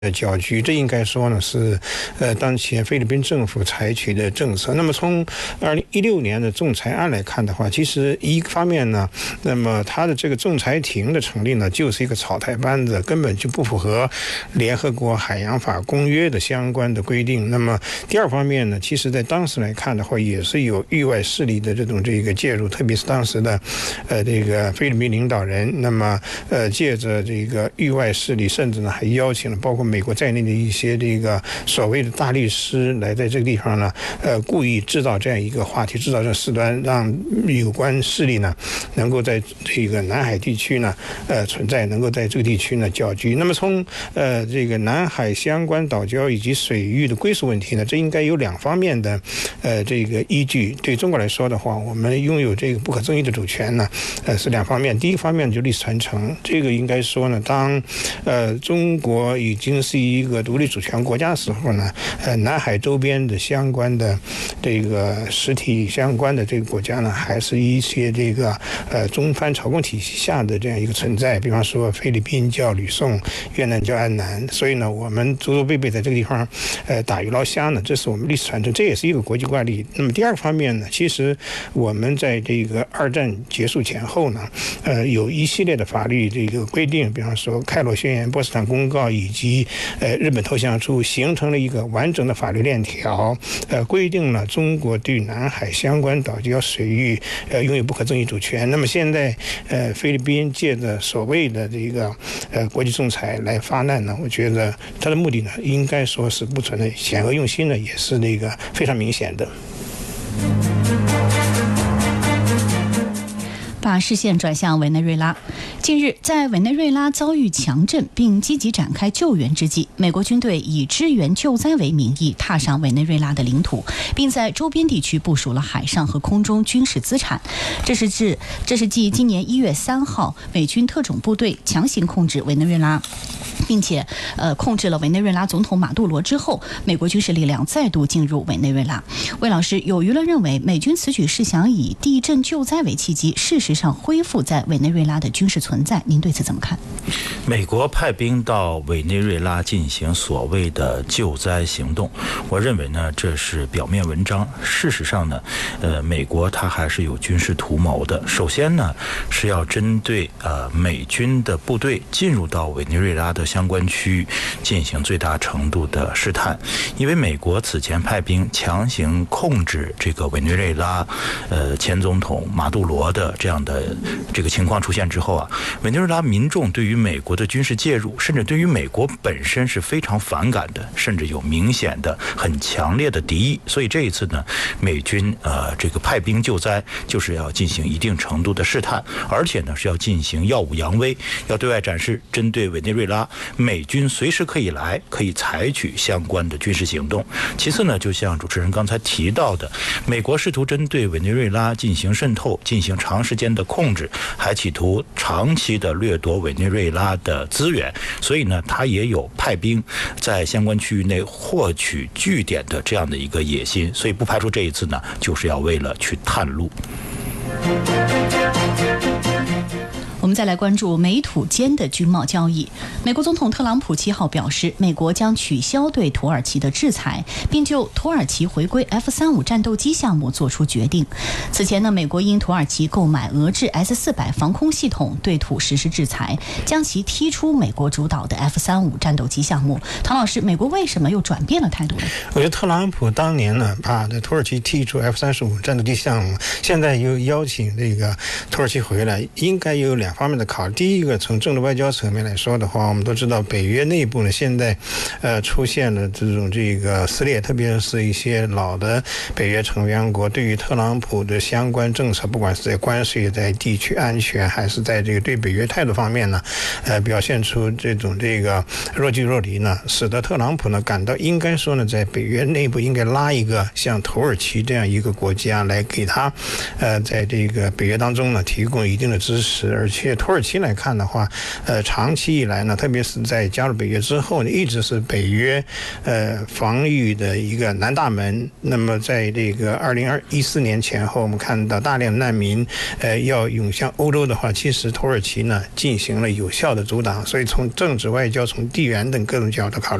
搅局，这应该说呢是当前菲律宾政府采取的政策。那么从2016年的仲裁案来看的话，其实一方面呢，那么它的这个仲裁庭的成立呢，就是一个草台班子，根本就不符合联合国海洋法公约的相关的规定。那么第二方面呢，其实在当时来看的话，也是有域外势力的这个介入，特别是当时的这个菲律宾领导人，那么借着这个域外势力，甚至呢还邀请了包括美国在内的一些这个所谓的大律师来在这个地方呢，故意制造这样一个话题，制造这样事端，让有关势力呢能够在这个南海地区呢存在，能够在这个地区呢搅局。那么从这个南海相关岛礁以及水域的归属问题呢，这应该有两方面的这个依据。对中国来说的话，我们拥有这个不可争议的主权呢，是两方面。第一方面就历史传承，这个应该说呢，当中国已经是一个独立主权国家的时候呢，南海周边的相关的这个实体相关的这个国家呢，还是一些这个中藩朝贡体系下的这样一个存在。比方说菲律宾叫吕宋，越南叫安南，所以呢，我们祖祖辈辈在这个地方打鱼捞虾呢，这是我们历史传承，这也是一个国际惯例。那么第二个方面呢，其实我们在这个二战结束前后呢，有一系列的法律这个规定，比方说开罗宣言、波茨坦公告以及日本投降书，形成了一个完整的法律链条，规定了中国对南海相关岛礁水域拥有不可争议主权。那么现在菲律宾借着所谓的这个国际仲裁来发难呢，我觉得他的目的呢，应该说是不存在险恶用心呢，也是那个非常明显的。 把视线转向委内瑞拉。近日，在委内瑞拉遭遇强震并积极展开救援之际，美国军队以支援救灾为名义踏上委内瑞拉的领土，并在周边地区部署了海上和空中军事资产。这是继今年1月3号美军特种部队强行控制委内瑞拉，并且控制了委内瑞拉总统马杜罗之后，美国军事力量再度进入委内瑞拉。魏老师，有舆论认为美军此举是想以地震救灾为契机，事实上恢复在委内瑞拉的军事存在，您对此怎么看？ 美国派兵到委内瑞拉进行所谓的救灾行动，我认为呢，这是表面文章。事实上呢，美国它还是有军事图谋的。首先呢，是要针对美军的部队进入到委内瑞拉的相关区域进行最大程度的试探，因为美国此前派兵强行控制这个委内瑞拉前总统马杜罗的这样的这个情况出现之后啊，委内瑞拉民众对于美国的军事介入，甚至对于美国本身是非常反感的，甚至有明显的很强烈的敌意。所以这一次呢，美军这个派兵救灾，就是要进行一定程度的试探，而且呢是要进行耀武扬威，要对外展示针对委内瑞拉美军随时可以来，可以采取相关的军事行动。其次呢，就像主持人刚才提到的，美国试图针对委内瑞拉进行渗透，进行长时间的控制，还企图长期的掠夺委内瑞拉的资源，所以呢，他也有派兵在相关区域内获取据点的这样的一个野心，所以不排除这一次呢，就是要为了去探路。 我们再来关注美土间的军贸交易。美国总统特朗普7号表示，美国将取消对土耳其的制裁，并就土耳其回归 F-35战斗机项目做出决定。此前呢，美国因土耳其购买俄制 S-400防空系统对土实施制裁，将其踢出美国主导的 F-35战斗机项目。唐老师，美国为什么又转变了态度呢？ 我觉得特朗普当年呢，把土耳其踢出 F-35战斗机项目，现在又邀请这个土耳其回来，应该有两方面的考虑。第一个，从政治外交层面来说的话，我们都知道北约内部呢，现在出现了这个撕裂，特别是一些老的北约成员国对于特朗普的相关政策，不管是在关税、在地区安全，还是在这个对北约态度方面呢，表现出这个若即若离呢，使得特朗普呢感到应该说呢，在北约内部应该拉一个像土耳其这样一个国家来给他在这个北约当中呢提供一定的支持，而且土耳其来看的话，长期以来呢，特别是在加入北约之后呢，一直是北约防御的一个南大门。那么在这个2014年前后，我们看到大量难民要涌向欧洲的话，其实土耳其呢进行了有效的阻挡。所以从政治外交、从地缘等各种角度考虑。